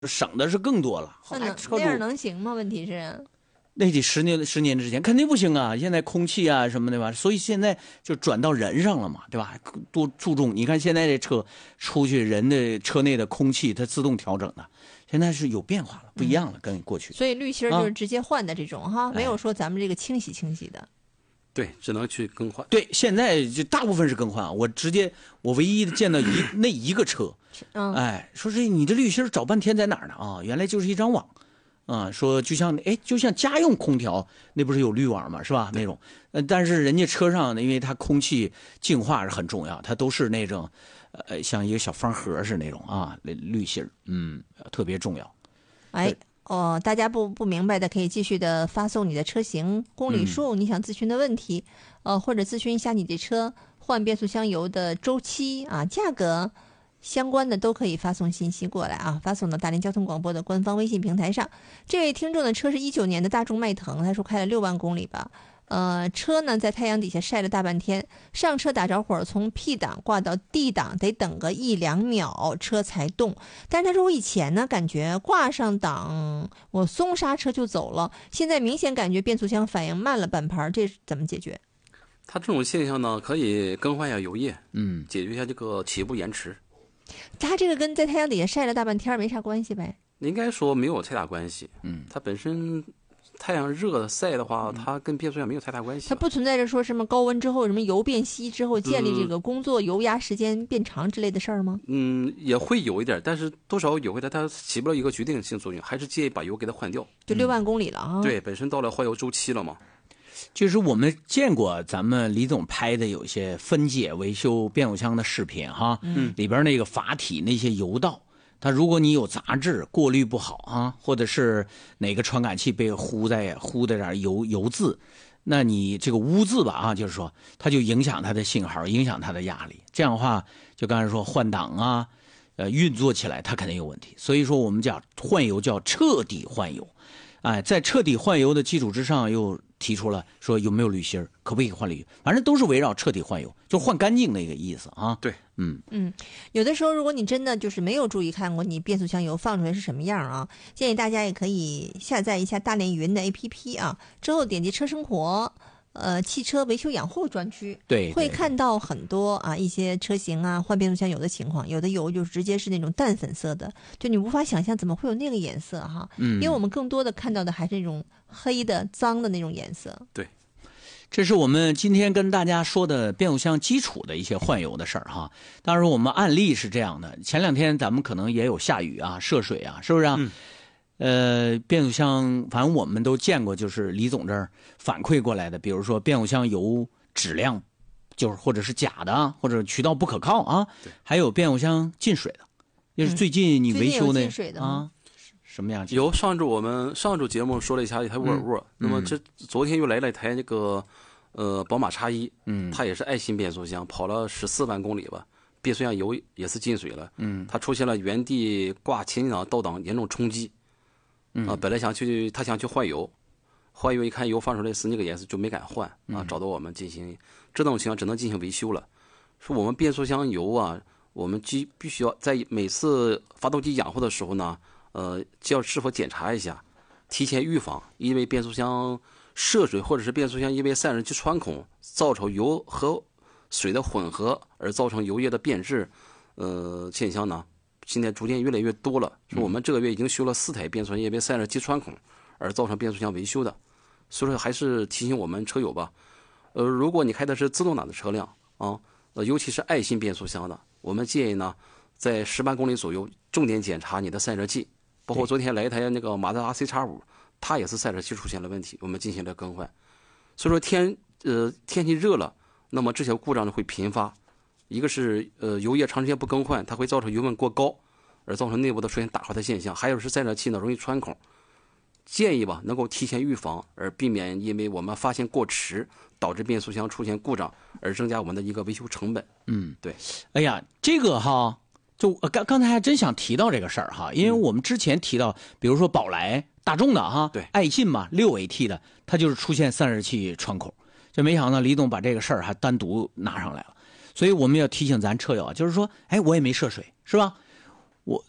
省的是更多了。后来车主那样能行吗？问题是， 那得10年之前肯定不行啊！现在空气啊什么的吧，所以现在就转到人上了嘛，对吧？多注重。你看现在这车出去，人的车内的空气它自动调整的，现在是有变化了，不一样了，跟过去。 所以滤芯就是直接换的这种哈，没有说咱们这个清洗的。 对，只能去更换。 对，现在就大部分是更换。我唯一的见到那一个车，说是你这滤芯找半天在哪儿呢？啊，原来就是一张网。说就像家用空调那不是有滤网吗？是吧？那种，但是人家车上呢，因为它空气净化是很重要，它都是那种，像一个小方盒是那种啊，滤芯特别重要。 大家不明白的可以继续的发送你的车型、公里数、你想咨询的问题，或者咨询一下你这车换变速箱油的周期啊、价格。相关的都可以发送信息过来啊，发送到大连交通广播的官方微信平台上。这位听众的车是19年的大众迈腾，他说开了6万公里吧。车呢在太阳底下晒了大半天，上车打着火，从 P 档挂到 D 档得等个1-2秒车才动。但是他说我以前呢感觉挂上档我松刹车就走了，现在明显感觉变速箱反应慢了半拍，这怎么解决？ 他这种现象呢，可以更换一下油液，解决一下这个起步延迟。 他这个跟在太阳底下晒了大半天没啥关系呗？ 应该说没有太大关系。它本身太阳热晒的话，它跟变速箱没有太大关系。 它不存在着说什么高温之后什么油变稀之后建立这个工作油压时间变长之类的事儿吗？ 也会有一点，但是多少有一点，它起不了一个决定性作用，还是建议把油给它换掉。 就6万公里了啊！ 对，本身到了换油周期了嘛。 就是我们见过咱们李总拍的有一些分解维修变速箱的视频哈，里边那个阀体那些油道，它如果你有杂质过滤不好啊，或者是哪个传感器被糊的点油渍，那你这个污渍吧啊，就是说它就影响它的信号，影响它的压力，这样的话就刚才说换挡啊，运作起来它肯定有问题。所以说我们讲换油叫彻底换油，在彻底换油的基础之上又提出了说有没有滤芯，可不可以换滤芯，反正都是围绕彻底换油，就换干净的一个意思啊。 对， 有的时候如果你真的就是没有注意看过你变速箱油放出来是什么样啊，建议大家也可以下载一下大连云的 APP 啊，之后点击车生活。汽车维修养护专区， 对， 会看到很多啊一些车型啊换变速箱油的情况，有的油就直接是那种淡粉色的，就你无法想象怎么会有那个颜色哈，因为我们更多的看到的还是那种黑的脏的那种颜色。 对， 这是我们今天跟大家说的变速箱基础的一些换油的事儿哈。当然我们案例是这样的，前2天咱们可能也有下雨啊、涉水啊，是不是啊？变速箱反正我们都见过，就是李总这儿反馈过来的，比如说变速箱油质量就是或者是假的，或者渠道不可靠啊，还有变速箱进水的，就是最近你维修进水的啊，什么样？ 有上周节目说了一下一台沃尔沃，那么昨天又来了一台那个宝马X1，它也是爱信变速箱，跑了14万公里吧，变速箱油也是进水了，它出现了原地挂前进档倒档严重冲击。本来想去换油一看油放出来是那个颜色，就没敢换啊，找到我们进行这种情况只能进行维修了。说我们变速箱油啊，我们必须要在每次发动机养护的时候呢，就要是否检查一下，提前预防，因为变速箱涉水或者是变速箱因为散热器穿孔造成油和水的混合而造成油液的变质，现象呢。现在逐渐越来越多了，说我们这个月已经修了4台变速箱因为散热器穿孔而造成变速箱维修的，所以说还是提醒我们车友吧，如果你开的是自动挡的车辆啊，尤其是爱信变速箱的，我们建议呢在10万公里左右重点检查你的散热器，包括昨天来一台那个马自达 CX5，它也是散热器出现了问题，我们进行了更换。所以说天气热了，那么这些故障呢会频发。一个是油液长时间不更换，它会造成油温过高，而造成内部的出现打滑的现象。还有是散热器呢容易穿孔，建议吧能够提前预防，而避免因为我们发现过迟导致变速箱出现故障而增加我们的一个维修成本。对。 哎呀，这个哈，就刚才还真想提到这个事儿哈，因为我们之前提到，比如说宝来、大众的哈， 对， 爱信嘛，6AT 的，它就是出现散热器穿孔，就没想到李总把这个事儿还单独拿上来了。所以我们要提醒咱车友啊，就是说，我也没涉水，是吧？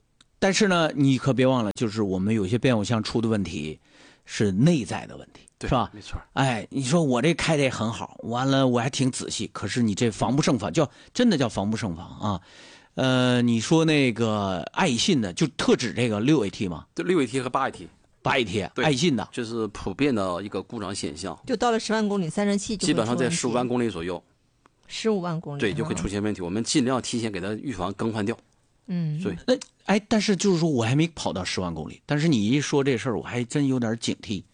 但是呢，你可别忘了，就是我们有些变速箱出的问题是内在的问题，是吧？ 没错。 哎，你说我这开的也很好，完了我还挺仔细，可是你这防不胜防，真的叫防不胜防啊。你说那个爱信的，就特指这个6AT 吗？ 对，6AT 和8AT。 爱信的， 这是普遍的一个故障现象。 就到了10万公里，散热器就基本上在15万公里左右。 15万公里， 对，就会出现问题。我们尽量提前给它预防更换掉。对。 但是就是说我还没跑到10万公里，但是你一说这事儿，我还真有点警惕。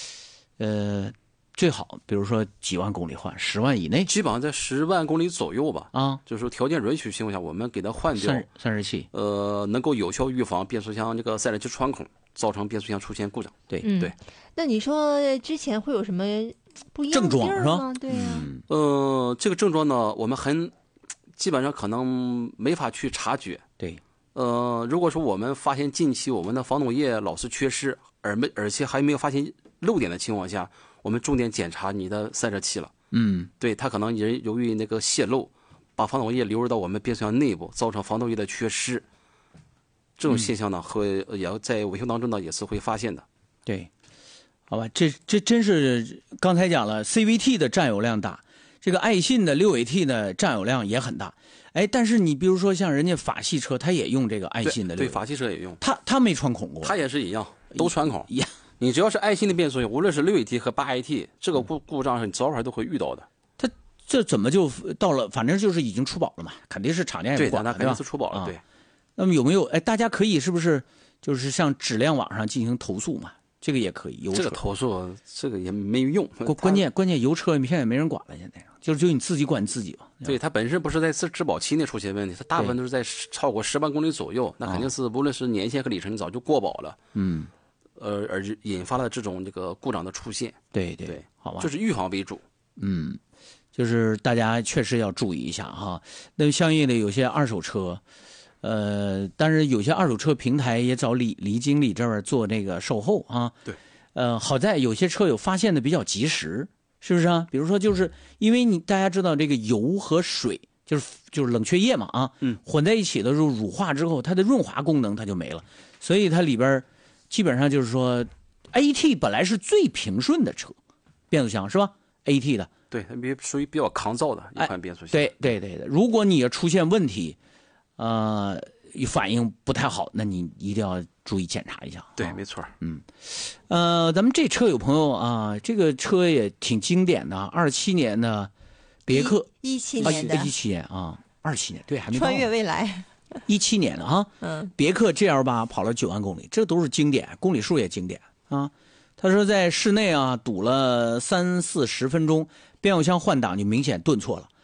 最好比如说几万公里换，10万以内， 基本上在10万公里左右吧。就是说条件允许情况下，我们给它换掉散热器， 能够有效预防变速箱这个散热器穿孔，造成变速箱出现故障。 对。 那你说之前会有什么不一样的症状是吧？ 对呀。 这个症状呢，我们基本上可能没法去察觉。 对。 如果说我们发现近期我们的防冻液老是缺失，而且还没有发现漏点的情况下，我们重点检查你的散热器了。对，它可能由于那个泄漏，把防冻液流入到我们变速箱内部，造成防冻液的缺失。这种现象呢，也要在维修当中呢也是会发现的。 对，好吧，这真是刚才讲了 ，CVT 的占有量大，这个爱信的6AT的占有量也很大。但是你比如说像人家法系车，它也用这个爱信的6AT， 对，法系车也用， 它没穿孔过， 它也是一样，都穿孔。你只要是爱信的变速箱，无论是6AT 和8AT，这个故障是你早晚都会遇到的。 它这怎么就到了？反正就是已经出保了嘛，肯定是厂家也不管了， 对，肯定是出保了。对。 那么有没有大家可以是不是就是向质量网上进行投诉嘛？这个也可以，油车这个投诉这个也没用。 关键油车现在也没人管了，现在就你自己管自己吧。 对，它本身不是在质保期内出现问题，它大部分都是在超过10万公里左右，那肯定是无论是年限和里程早就过保了。而引发了这种故障的出现。 对，好吧， 就是预防为主。 就是大家确实要注意一下哈。那相应的有些二手车，但是有些二手车平台也找李经理这儿做那个售后啊。 对。 好在有些车友发现的比较及时，是不是啊？比如说就是因为大家知道这个油和水就是冷却液嘛混在一起的时候乳化之后，它的润滑功能它就没了，所以它里边基本上就是说 AT 本来是最平顺的车变速箱是吧 ？AT 的。 对，它属于比较抗造的一款变速箱。 对，如果你出现问题，反应不太好，那你一定要注意检查一下。 对，没错。 咱们这车有朋友啊，这个车也挺经典的，27年的别克 ，17年的 ，17年啊，27年，对，还没到穿越未来 ，17年的啊，别克 GL8跑了9万公里，这都是经典，公里数也经典啊。他说在室内啊堵了30-40分钟，变速箱换挡就明显顿挫了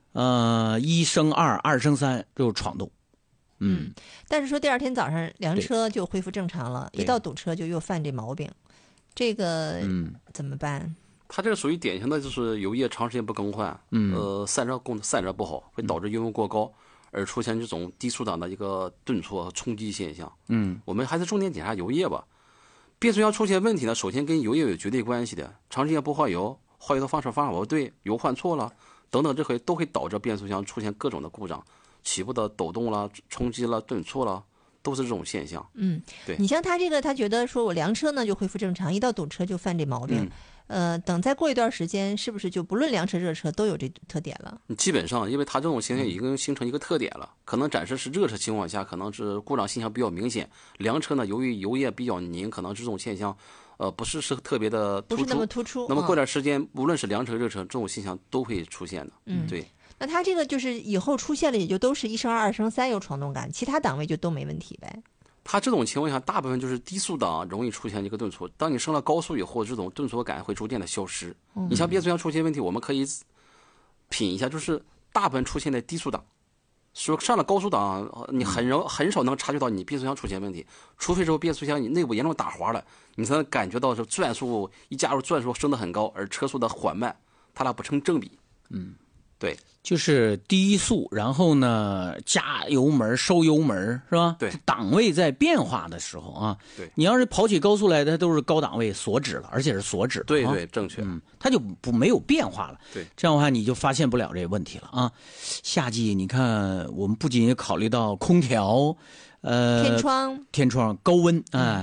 ，1升2， 2升3就闯动。 但是说第二天早上凉车就恢复正常了，一到堵车就又犯这毛病，这个怎么办？ 它这个属于典型的就是油液长时间不更换，散热不好，会导致油温过高，而出现这种低速档的一个顿挫冲击现象。我们还是重点检查油液吧。变速箱出现问题呢，首先跟油液有绝对关系的，长时间不换油，换油的方式方法不对，油换错了等等，这都会导致变速箱出现各种的故障。起步的抖动了、冲击了、顿挫了，都是这种现象。对。 你像他这个，他觉得说我凉车呢就恢复正常，一到堵车就犯这毛病。等再过一段时间，是不是就不论凉车热车都有这特点了？ 基本上，因为它这种现象已经形成一个特点了，可能暂时是热车情况下，可能是故障现象比较明显。凉车呢，由于油液比较凝，可能这种现象，不是特别的突出， 不是那么突出。 那么过段时间，无论是凉车热车，这种现象都会出现的。对。 那它这个就是以后出现了，也就都是1升2、2升3有闯动感，其他档位就都没问题呗。 它这种情况下，大部分就是低速档容易出现一个顿挫，当你升了高速以后，这种顿挫感会逐渐的消失。你像变速箱出现问题，我们可以品一下，就是大部分出现在低速档，说上了高速档，你很少能察觉到你变速箱出现问题，除非说变速箱你内部严重打滑了，你才能感觉到是转速一加入转速升得很高，而车速的缓慢，它俩不成正比。对， 就是低速，然后呢加油门收油门是吧？ 对， 档位在变化的时候啊， 对， 你要是跑起高速来，它都是高档位锁止了，而且是锁止。 对，正确。 它就没有变化了。 对， 这样的话你就发现不了这个问题了啊。夏季你看，我们不仅考虑到空调， 天窗高温，